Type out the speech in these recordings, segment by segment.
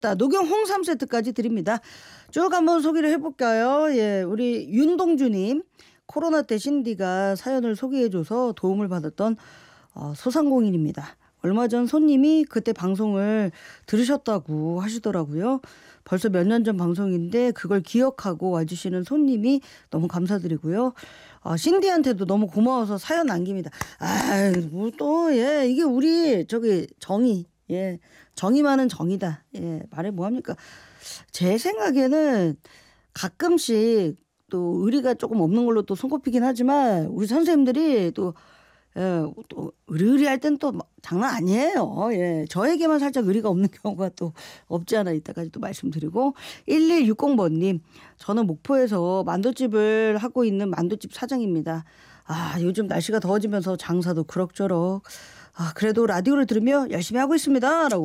맛있다. 녹용 홍삼 세트까지 드립니다. 쭉 한번 소개를 해볼까요? 예, 우리 윤동주님. 코로나 때 신디가 사연을 소개해줘서 도움을 받았던 소상공인입니다. 얼마 전 손님이 그때 방송을 들으셨다고 하시더라고요. 벌써 몇 년 전 방송인데 그걸 기억하고 와주시는 손님이 너무 감사드리고요. 신디한테도 너무 고마워서 사연 남깁니다. 뭐 또, 예, 이게 우리 정의, 예, 정의 많은 정의다. 예, 말해 뭐합니까? 제 생각에는 가끔씩 또 의리가 조금 없는 걸로 또 손꼽히긴 하지만 우리 선생님들이 또 의리할 땐 또 장난 아니에요. 예, 저에게만 살짝 의리가 없는 경우가 또 없지 않아 있다까지 또 말씀드리고 1160번님 저는 목포에서 만두집을 하고 있는 만두집 사장입니다. 요즘 날씨가 더워지면서 장사도 그럭저럭. 그래도 라디오를 들으며 열심히 하고 있습니다. 라고.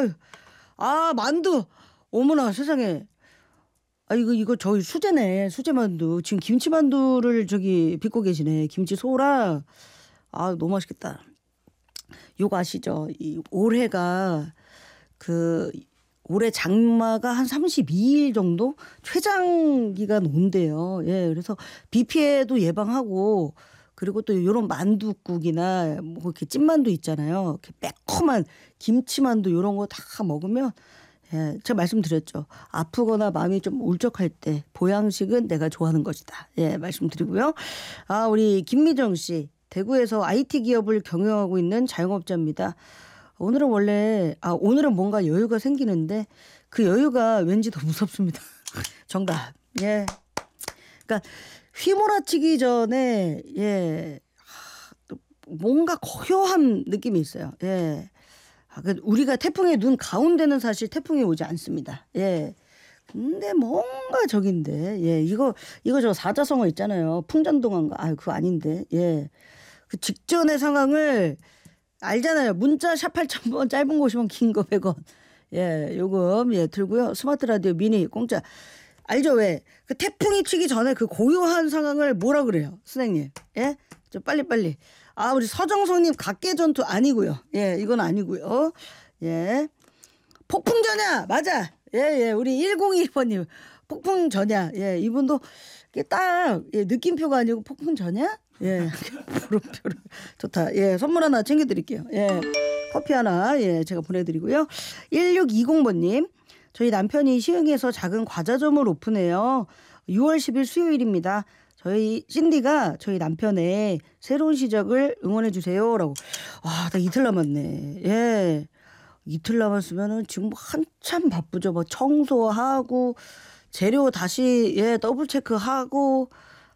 만두. 어머나 세상에. 이거 저희 수제네. 수제만두. 지금 김치만두를 빚고 계시네. 김치 소라. 너무 맛있겠다. 요거 아시죠? 올해가 올해 장마가 한 32일 정도 최장 기간 온대요. 예, 그래서 비 피해도 예방하고 그리고 또 이런 만두국이나 뭐 이렇게 찐만두 있잖아요. 이렇게 매콤한 김치만두 이런 거 다 먹으면 예, 제가 말씀드렸죠. 아프거나 마음이 좀 울적할 때 보양식은 내가 좋아하는 것이다. 예, 말씀드리고요. 우리 김미정 씨. 대구에서 IT 기업을 경영하고 있는 자영업자입니다. 오늘은 뭔가 여유가 생기는데 그 여유가 왠지 더 무섭습니다. 정답. 예. 그러니까 휘몰아치기 전에 뭔가 고요한 느낌이 있어요. 예. 우리가 태풍의 눈 가운데는 사실 태풍이 오지 않습니다. 예. 근데 뭔가 예. 이거 저 사자성어 있잖아요. 풍전동안가. 그거 아닌데. 예. 그 직전의 상황을 알잖아요. 문자 샵 8000번 짧은 거 50원 긴 거 100원. 예, 요금 들고요. 스마트 라디오 미니 공짜. 알죠? 왜? 그 태풍이 치기 전에 그 고요한 상황을 뭐라 그래요? 선생님. 예? 좀 빨리. 우리 서정성님 각계전투 아니고요. 예, 이건 아니고요. 예. 폭풍전야 맞아. 예. 우리 1021번님 폭풍전야. 예, 이분도 딱 느낌표가 아니고 폭풍전야? 예, 물음표를 좋다. 예, 선물 하나 챙겨드릴게요. 예, 커피 하나 제가 보내드리고요. 1620번님 저희 남편이 시흥에서 작은 과자점을 오픈해요. 6월 10일 수요일입니다. 저희 신디가 저희 남편의 새로운 시작을 응원해 주세요라고. 나 이틀 남았네. 예, 이틀 남았으면은 지금 한참 바쁘죠. 뭐 청소하고 재료 다시 더블 체크하고.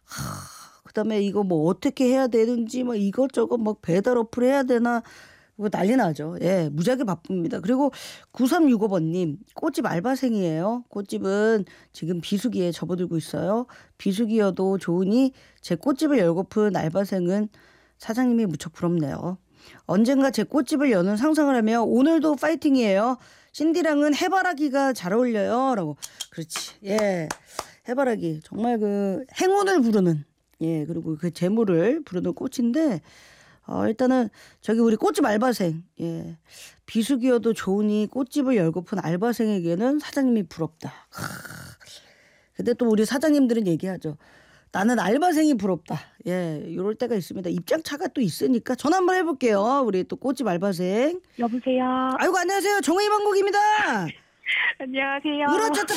그다음에 이거 뭐 어떻게 해야 되는지 뭐 이것저것 막 배달 어플 해야 되나 뭐 난리 나죠. 예, 무지하게 바쁩니다. 그리고 9365번님 꽃집 알바생이에요. 꽃집은 지금 비수기에 접어들고 있어요. 비수기여도 좋으니 제 꽃집을 열고픈 알바생은 사장님이 무척 부럽네요. 언젠가 제 꽃집을 여는 상상을 하며 오늘도 파이팅이에요. 신디랑은 해바라기가 잘 어울려요. 라고. 그렇지. 예, 해바라기 정말 그 행운을 부르는 그리고 그 재물을 부르는 꽃인데 일단은 우리 꽃집 알바생 비수기여도 좋으니 꽃집을 열고픈 알바생에게는 사장님이 부럽다. 근데 또 우리 사장님들은 얘기하죠. 나는 알바생이 부럽다. 이럴 때가 있습니다. 입장차가 또 있으니까 전화 한번 해볼게요. 우리 또 꽃집 알바생. 여보세요. 아이고 안녕하세요. 정의 방곡입니다. 안녕하세요. 으라차차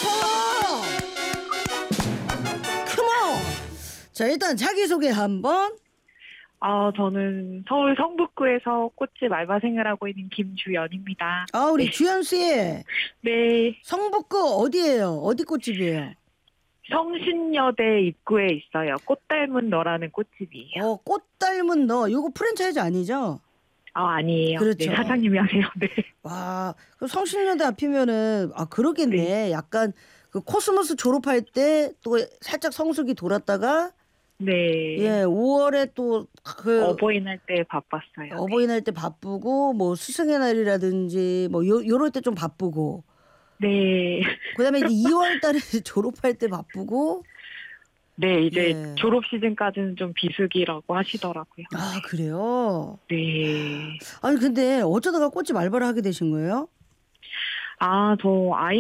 컴온. 자, 일단 자기소개 한번. 저는 서울 성북구에서 꽃집 알바생을 하고 있는 김주연입니다. 우리 주연 씨. 네. 성북구 어디예요? 어디 꽃집이에요? 성신여대 입구에 있어요. 꽃 닮은 너라는 꽃집이에요. 꽃 닮은 너. 이거 프랜차이즈 아니죠? 아니에요. 그렇죠. 네, 사장님이 하세요. 네. 와, 성신여대 앞이면은 그러겠네. 네. 약간 그 코스모스 졸업할 때 또 살짝 성수기 돌았다가 네. 5월에 또 어버이날 때 바빴어요. 어버이날 때 바쁘고 뭐 스승의 날이라든지 뭐 요럴 때 좀 바쁘고. 네. 그다음에 이제 2월 달에 졸업할 때 바쁘고. 네, 이제 졸업 시즌까지는 좀 비수기라고 하시더라고요. 그래요? 네. 아니 근데 어쩌다가 꽃집 알바를 하게 되신 거예요? 아, 저 아이